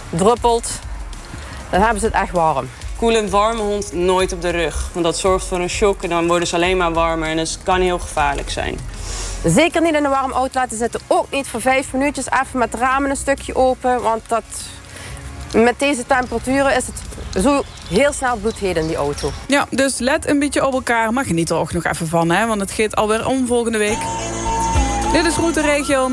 druppelt, dan hebben ze het echt warm. Koelend warme hond nooit op de rug. Want dat zorgt voor een shock en dan worden ze alleen maar warmer. En dat kan heel gevaarlijk zijn. Zeker niet in een warm auto laten zitten. Ook niet voor 5 minuutjes even met de ramen een stukje open. Want met deze temperaturen is het zo heel snel bloedheet in die auto. Ja, dus let een beetje op elkaar. Maar geniet er ook nog even van, hè? Want het gaat alweer om volgende week. Dit is Route Regio.